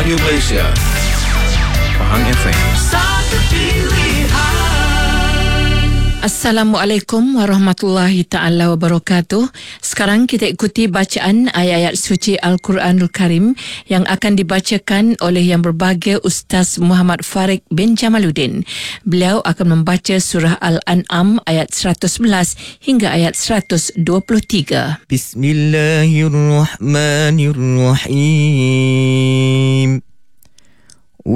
Radio Malaysia, Pahang FM. Satu pilihan. Assalamualaikum warahmatullahi ta'ala wabarakatuh. Sekarang kita ikuti bacaan ayat-ayat suci Al-Quranul Karim yang akan dibacakan oleh Yang Berbahagia Ustaz Muhammad Farid bin Jamaluddin. Beliau akan membaca surah Al-An'am ayat 111 hingga ayat 123. Bismillahirrahmanirrahim.